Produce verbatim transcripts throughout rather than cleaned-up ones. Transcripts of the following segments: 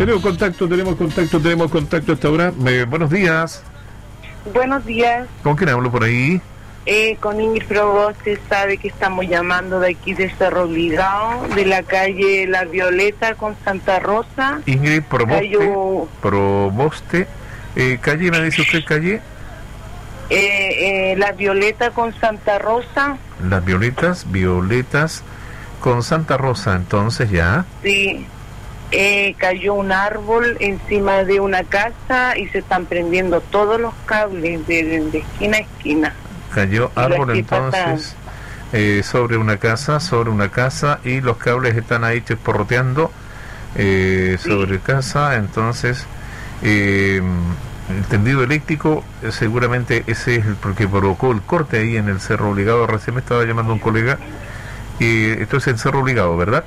Tenemos contacto, tenemos contacto, tenemos contacto hasta ahora. Eh, buenos días. Buenos días. ¿Con quién hablo por ahí? Eh, con Ingrid Proboste. Sabe que estamos llamando de aquí de Cerro Obligado, de la calle La Violeta con Santa Rosa. Ingrid Proboste. Cayó... Proboste. Eh, ¿Calle me dice usted, calle? Eh, eh, La Violeta con Santa Rosa. Las Violetas, Violetas con Santa Rosa, entonces ya. Sí. Eh, cayó un árbol encima de una casa y se están prendiendo todos los cables de, de, de esquina a esquina. Cayó árbol entonces eh, sobre una casa, sobre una casa y los cables están ahí chisporroteando eh, sobre sí. casa, entonces eh, el tendido eléctrico eh, seguramente ese es el porque provocó el corte ahí en el Cerro Obligado. Recién me estaba llamando un colega y esto es el Cerro Obligado, ¿verdad?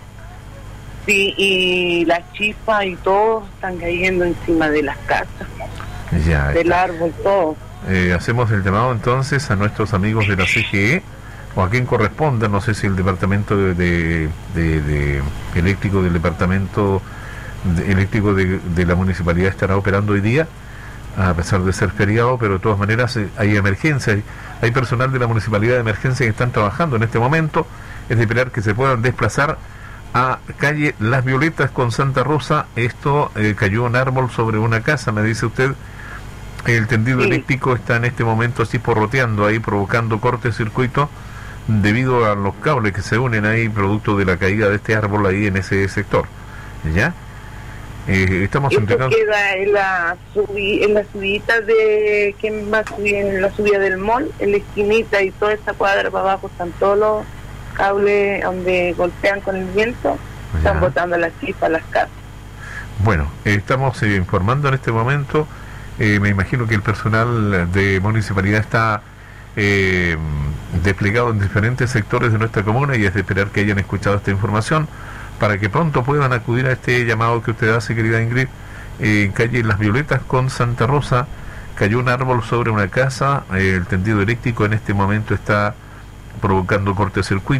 Sí, y las chispas y todo están cayendo encima de las casas, ya, del está. árbol, todo. Eh, hacemos el llamado entonces a nuestros amigos de la C G E o a quien corresponda, no sé si el departamento de, de, de, de eléctrico del departamento de, eléctrico de, de la municipalidad estará operando hoy día, a pesar de ser feriado, pero de todas maneras eh, hay emergencias, hay, hay personal de la municipalidad de emergencia que están trabajando en este momento, es de esperar que se puedan desplazar a calle Las Violetas con Santa Rosa. Esto eh, cayó un árbol sobre una casa, me dice usted. El tendido sí. eléctrico está en este momento así porroteando ahí, provocando corte-circuito debido a los cables que se unen ahí, producto de la caída de este árbol ahí en ese sector. ¿Ya? Eh, estamos Esto entregando... queda en la, subi, en la subida de... ¿Quién va a subir? En la subida del mall, en la esquinita y toda esa cuadra para abajo están todos los cables donde golpean con el viento, ya. Están botando las chispas a las casas. Bueno, eh, estamos eh, informando en este momento. Eh, me imagino que el personal de municipalidad está eh, desplegado en diferentes sectores de nuestra comuna y es de esperar que hayan escuchado esta información para que pronto puedan acudir a este llamado que usted hace, querida Ingrid. Eh, en calle Las Violetas con Santa Rosa cayó un árbol sobre una casa, eh, el tendido eléctrico en este momento está provocando cortocircuito.